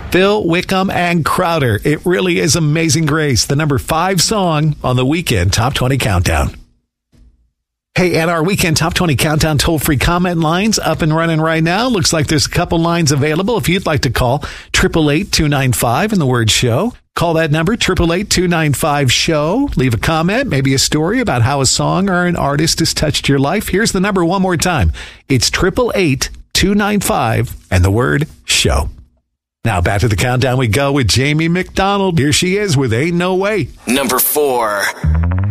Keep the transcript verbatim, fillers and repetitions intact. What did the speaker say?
Phil Wickham and Crowder. It really is Amazing Grace, the number five song on the Weekend Top twenty Countdown. Hey, and our Weekend Top twenty Countdown toll-free comment lines up and running right now. Looks like there's a couple lines available. If you'd like to call, eight eight eight, two nine five and the word show. Call that number, eight eight eight, two nine five, show. Leave a comment, maybe a story about how a song or an artist has touched your life. Here's the number one more time. It's eight eight eight, two nine five and the word show. Now back to the countdown we go with Jamie McDonald. Here she is with Ain't No Way. Number four.